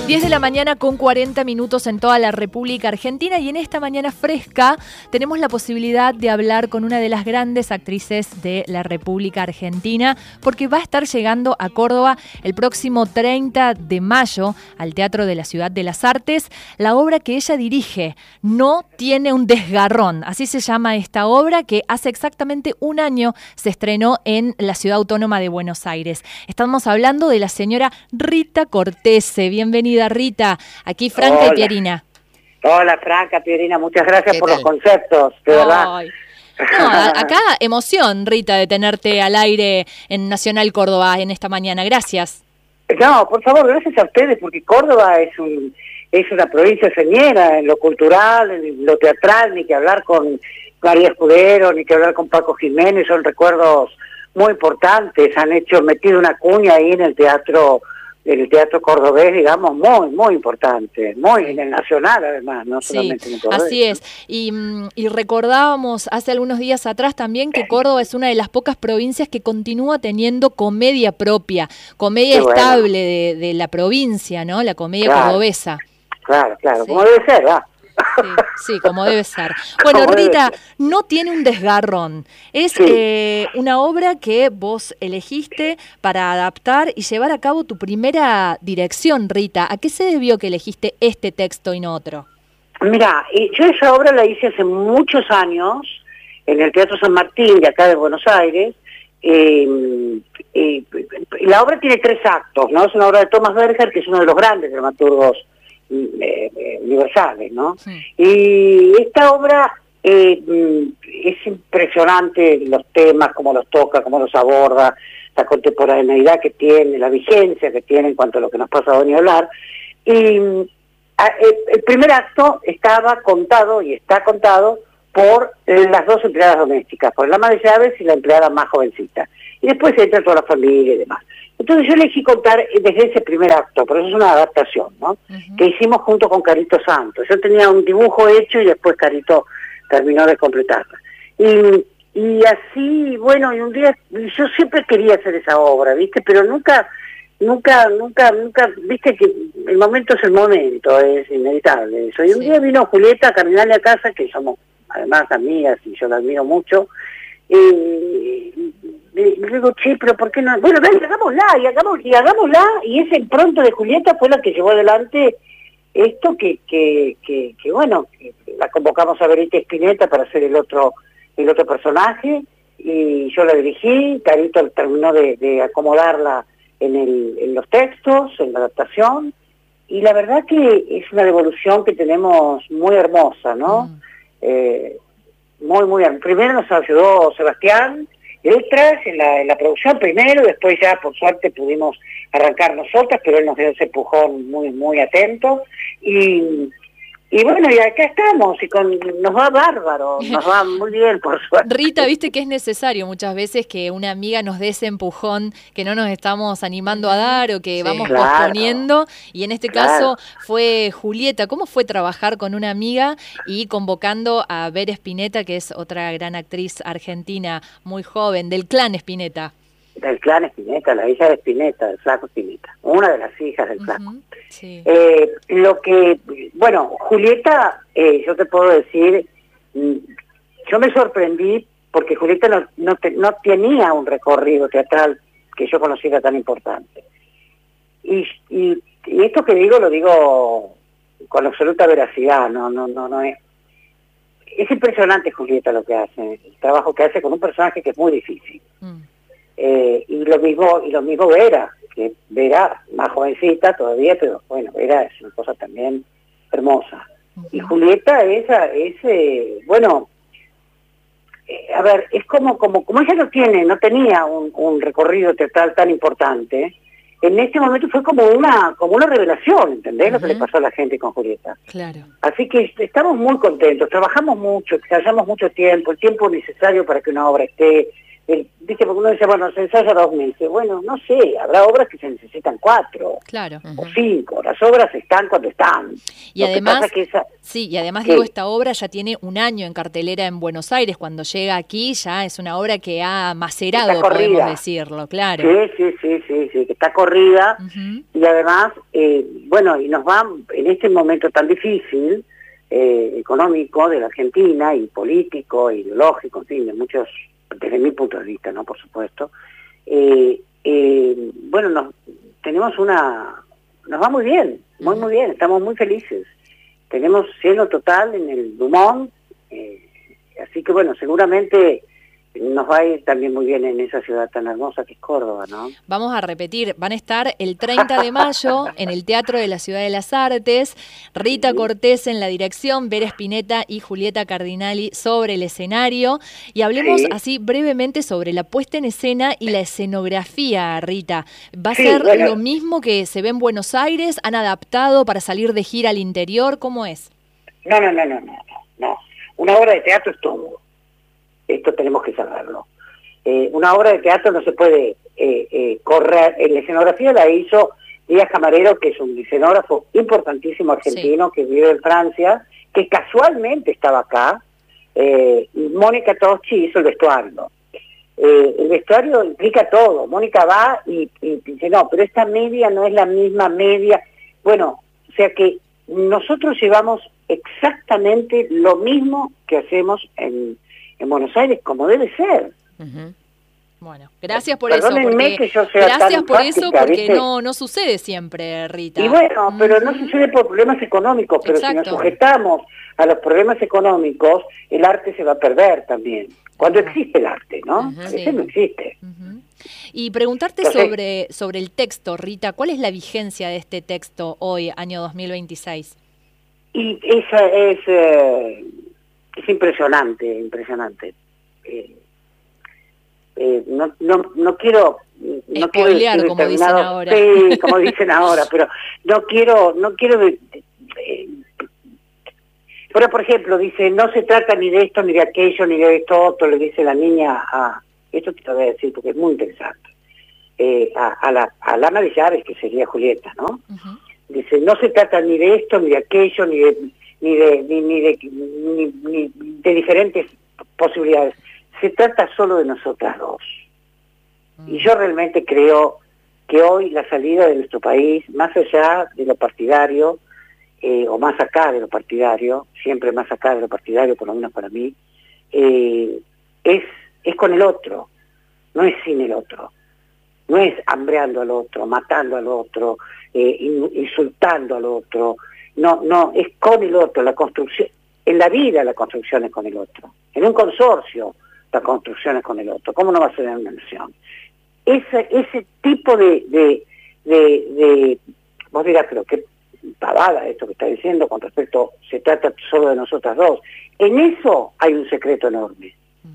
10 de la mañana con 40 minutos en toda la República Argentina, y en esta mañana fresca tenemos la posibilidad de hablar con una de las grandes actrices de la República Argentina, porque va a estar llegando a Córdoba el próximo 30 de mayo al Teatro de la Ciudad de las Artes la obra que ella dirige, No tiene un desgarrón. Así se llama esta obra, que hace exactamente un año se estrenó en la Ciudad Autónoma de Buenos Aires. Estamos hablando de la señora Rita Cortese. Bienvenida, Rita. Aquí Franca y Pierina. Hola, Franca, Pierina. Muchas gracias por los conceptos, de verdad. No, acá emoción, Rita, de tenerte al aire en Nacional Córdoba en esta mañana. Gracias. No, por favor, gracias a ustedes, porque Córdoba es una provincia señera en lo cultural, en lo teatral, ni que hablar con María Escudero, ni que hablar con Paco Jiménez, son recuerdos muy importantes. Han metido una cuña ahí en el teatro cordobés, digamos, muy importante, muy en el nacional además, no solamente en el cordobés. Así es, y recordábamos hace algunos días atrás también que Córdoba es una de las pocas provincias que continúa teniendo comedia propia, comedia estable de la provincia, ¿no? La comedia cordobesa. Claro, Sí. como debe ser, ¿verdad? Sí, como debe ser. Bueno, Rita, No tiene un desgarrón. Es una obra que vos elegiste para adaptar y llevar a cabo tu primera dirección, Rita. ¿A qué se debió que elegiste este texto y no otro? Mira, yo esa obra la hice hace muchos años en el Teatro San Martín de acá de Buenos Aires. La obra tiene 3 actos, ¿no? Es una obra de Thomas Berger, que es uno de los grandes dramaturgos universales, ¿no? Sí. Y esta obra es impresionante, los temas, cómo los toca, cómo los aborda, la contemporaneidad que tiene, la vigencia que tiene en cuanto a lo que nos pasa a venir a hablar. Y el primer acto estaba contado y está contado por las 2 empleadas domésticas, por la ama de llaves y la empleada más jovencita. Y después entra toda la familia y demás. Entonces yo elegí contar desde ese primer acto, pero eso es una adaptación, ¿no? Que hicimos junto con Carito Santos. Yo tenía un dibujo hecho y después Carito terminó de completarla. Y así, bueno, y un día, yo siempre quería hacer esa obra, ¿viste? Pero nunca, viste que el momento es el momento, es inevitable eso. Y un día vino Julieta a caminarle a casa, que somos además amigas y yo la admiro mucho, y le digo, che, pero ¿por qué no? Bueno, ven, hagámosla, y ese impronto de Julieta fue la que llevó adelante esto que bueno, que la convocamos a Verita Spinetta para hacer el otro personaje, y yo la dirigí, Carito terminó de acomodarla en los textos, en la adaptación, y la verdad que es una devolución que tenemos muy hermosa, ¿no? Muy hermosa. Primero nos ayudó Sebastián Letras en la producción primero, después ya por suerte pudimos arrancar nosotras, pero él nos dio ese empujón muy atento, y bueno, y acá estamos, y nos va bárbaro, nos va muy bien, por suerte. Rita, viste que es necesario muchas veces que una amiga nos dé ese empujón que no nos estamos animando a dar o que vamos posponiendo, y en este caso fue Julieta. ¿Cómo fue trabajar con una amiga y convocando a Ver Spinetta, que es otra gran actriz argentina, muy joven, del clan Spinetta? Del clan Spinetta, la hija de Spinetta, del Flaco Spinetta, una de las hijas del Flaco. Sí. Bueno, Julieta, yo te puedo decir, yo me sorprendí porque Julieta no tenía un recorrido teatral que yo conociera tan importante. Y esto que digo, lo digo con absoluta veracidad, no es. Es impresionante Julieta lo que hace, el trabajo que hace con un personaje que es muy difícil. Y lo mismo Vera, más jovencita todavía, pero bueno, Vera es una cosa también hermosa. Y Julieta a ver, es como ella no tenía un recorrido teatral tan importante, en este momento fue como una revelación, ¿entendés? Lo que le pasó a la gente con Julieta. Claro. Así que estamos muy contentos, trabajamos mucho, ensayamos mucho tiempo, el tiempo necesario para que una obra esté Viste, porque uno dice, bueno, se ensaya 2 meses. Bueno, no sé, habrá obras que se necesitan 4. Claro. O 5. Las obras están cuando están. Y además, ¿Qué? digo, esta obra ya tiene 1 año en cartelera en Buenos Aires. Cuando llega aquí ya es una obra que ha macerado, podemos decirlo, claro. Sí, que está corrida. Y además, bueno, y nos va en este momento tan difícil, económico de la Argentina, y político, ideológico, en fin, de muchos, desde mi punto de vista, ¿no? Por supuesto. Bueno, nos va muy bien, muy bien, estamos muy felices. Tenemos cielo total en el Dumont, así que bueno, seguramente nos va a ir también muy bien en esa ciudad tan hermosa que es Córdoba, ¿no? Vamos a repetir, van a estar el 30 de mayo en el Teatro de la Ciudad de las Artes, Rita Cortés en la dirección, Vera Spinetta y Julieta Cardinali sobre el escenario, y hablemos así brevemente sobre la puesta en escena y la escenografía, Rita. ¿Va a ser lo mismo que se ve en Buenos Aires? ¿Han adaptado para salir de gira al interior? ¿Cómo es? No. Una obra de teatro es todo. Esto tenemos que saberlo. Una obra de teatro no se puede correr. La escenografía la hizo Díaz Camarero, que es un escenógrafo importantísimo argentino, que vive en Francia, que casualmente estaba acá, y Mónica Toschi hizo el vestuario. El vestuario implica todo. Mónica va y dice, no, pero esta media no es la misma media. Bueno, o sea que nosotros llevamos exactamente lo mismo que hacemos en Buenos Aires, como debe ser. Bueno, gracias por eso, porque no sucede siempre, Rita. Y bueno, pero no sucede por problemas económicos, pero si nos sujetamos a los problemas económicos, el arte se va a perder también. Cuando existe el arte, ¿no? A veces no existe. Y preguntarte sobre el texto, Rita, ¿cuál es la vigencia de este texto hoy, año 2026? Y esa es impresionante. No quiero spoilear, como dicen ahora. Sí, como dicen ahora, pero no quiero pero por ejemplo dice, no se trata ni de esto ni de aquello ni de esto otro, le dice la niña esto te lo voy a decir porque es muy interesante, a la ama de llaves, que sería Julieta, ¿no? Dice, no se trata ni de esto ni de aquello ni de diferentes posibilidades, se trata solo de nosotras dos. Y yo realmente creo que hoy la salida de nuestro país, más allá de lo partidario, o más acá de lo partidario, siempre más acá de lo partidario, por lo menos para mí, es con el otro, no es sin el otro, no es hambreando al otro, matando al otro, insultando al otro, no, es con el otro, la construcción, en la vida la construcción es con el otro, en un consorcio la construcción es con el otro, ¿cómo no va a ser en una nación? Ese tipo de vos dirás, pero qué pavada esto que está diciendo con respecto, se trata solo de nosotras dos. En eso hay un secreto enorme.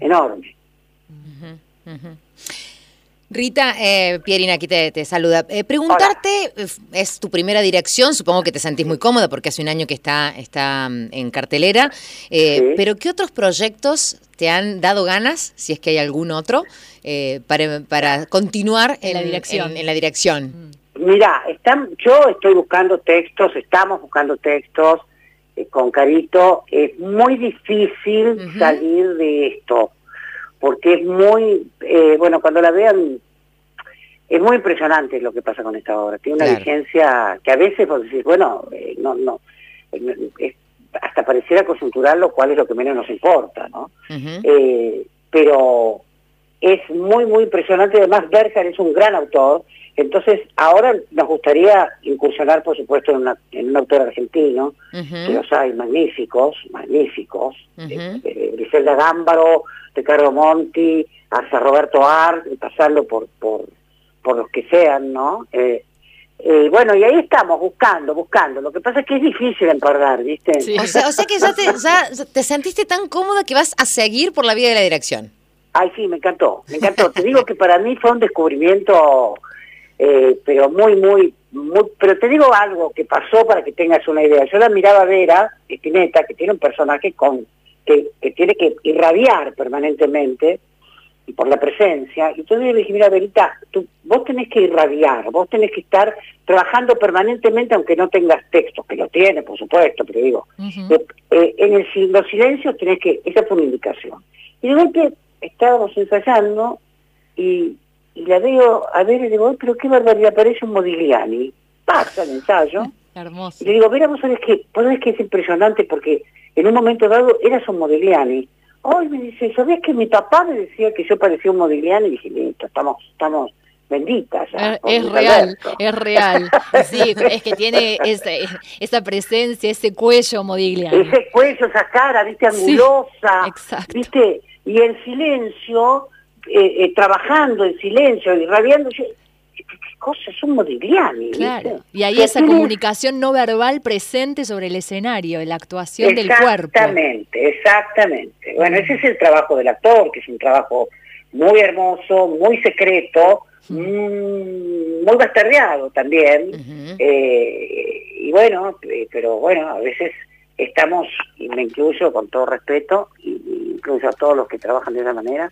Rita, Pierina aquí te saluda. Preguntarte, es tu primera dirección, supongo que te sentís muy cómoda porque hace 1 año que está en cartelera, sí. Pero ¿qué otros proyectos te han dado ganas, si es que hay algún otro, para continuar en la dirección? Mirá, yo estoy buscando textos, estamos buscando textos con Carito. Es muy difícil salir de esto, porque es muy, bueno, cuando la vean, es muy impresionante lo que pasa con esta obra. Tiene una vigencia que a veces vos decís, bueno, hasta pareciera coyuntural, lo cual es lo que menos nos importa, ¿no? Pero es muy, muy impresionante. Además, Berger es un gran autor. Entonces, ahora nos gustaría incursionar, por supuesto, en un autor argentino, que los hay magníficos, Griselda Gámbaro, Ricardo Monti, hasta Roberto Art, y pasarlo por los que sean, ¿no? Bueno, y ahí estamos, buscando. Lo que pasa es que es difícil empardar, ¿viste? Sí. O sea que ya te sentiste tan cómoda que vas a seguir por la vía de la dirección. Ay, sí, me encantó. Te digo que para mí fue un descubrimiento, pero muy, pero te digo algo que pasó para que tengas una idea. Yo la miraba a Vera Spinetta, que tiene un personaje que tiene que irradiar permanentemente, y por la presencia. Y entonces le dije, mira, Verita, vos tenés que irradiar, vos tenés que estar trabajando permanentemente, aunque no tengas textos, que lo tienes, por supuesto, pero digo, en los silencios tenés que, esa fue una indicación. Y de golpe estábamos ensayando y la veo, a ver, y digo, pero qué barbaridad, parece un Modigliani. Pasa el ensayo. Hermoso. Y le digo, mira, vos sabés que es impresionante porque en un momento dado eras un Modigliani. Hoy me dice, ¿sabés que mi papá me decía que yo parecía un Modigliani? Y dije, listo, estamos benditas ya. Es real, es real. Sí, es que tiene esa presencia, ese cuello Modigliani. Ese cuello, esa cara, viste, angulosa. Sí, exacto. Viste, y en silencio, trabajando en silencio, irradiando, ¿qué cosa? Es un Modigliani. Claro, ¿viste? y ahí esa comunicación no verbal presente sobre el escenario, la actuación del cuerpo. Exactamente. Bueno, ese es el trabajo del actor, que es un trabajo muy hermoso, muy secreto, muy bastardeado también. Y bueno, pero bueno, a veces estamos, y me incluyo con todo respeto, y incluyo a todos los que trabajan de esa manera,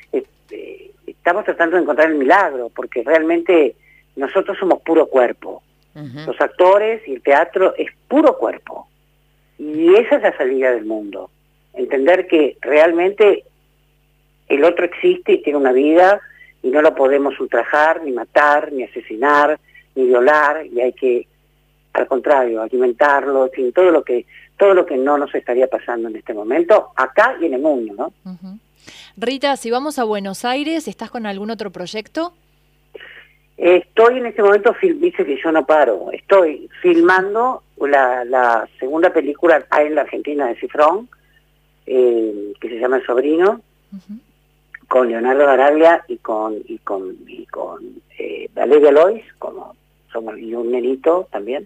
estamos tratando de encontrar el milagro, porque realmente nosotros somos puro cuerpo. Los actores y el teatro es puro cuerpo. Y esa es la salida del mundo. Entender que realmente el otro existe y tiene una vida y no lo podemos ultrajar, ni matar, ni asesinar, ni violar, y hay que, al contrario, alimentarlo, en fin, todo lo que no nos estaría pasando en este momento, acá y en el mundo, ¿no? Rita, si vamos a Buenos Aires, ¿estás con algún otro proyecto? Estoy en este momento, dice que yo no paro, estoy filmando la segunda película en la Argentina de Cifrón, que se llama El Sobrino, con Leonardo Garaglia y con Valeria Lois, y un nenito también.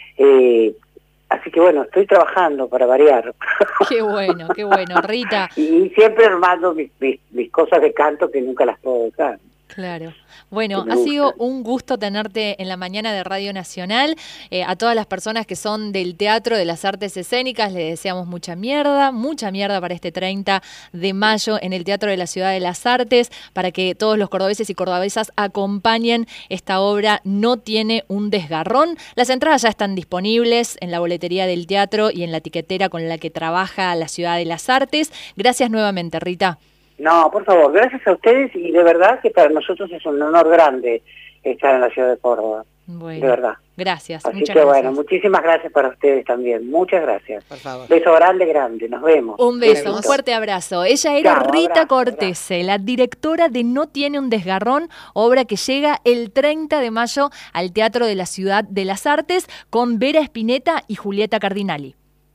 Así que bueno, estoy trabajando para variar. Qué bueno, Rita. Y siempre armando mis cosas de canto que nunca las puedo dejar. Claro. Bueno, ha sido un gusto tenerte en la mañana de Radio Nacional. A todas las personas que son del teatro, de las artes escénicas, les deseamos mucha mierda para este 30 de mayo en el Teatro de la Ciudad de las Artes, para que todos los cordobeses y cordobesas acompañen esta obra No tiene un desgarrón. Las entradas ya están disponibles en la boletería del teatro y en la tiquetera con la que trabaja la Ciudad de las Artes. Gracias nuevamente, Rita. No, por favor, gracias a ustedes, y de verdad que para nosotros es un honor grande estar en la ciudad de Córdoba. Bueno, de verdad. Gracias. Así que bueno, muchísimas gracias para ustedes también. Muchas gracias. Por favor. Beso grande. Nos vemos. Un beso, un fuerte abrazo. Ella era Rita Cortese, la directora de No tiene un desgarrón, obra que llega el 30 de mayo al Teatro de la Ciudad de las Artes con Vera Spinetta y Julieta Cardinali.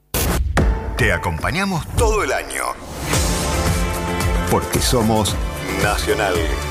Te acompañamos todo el año. Porque somos Nacional.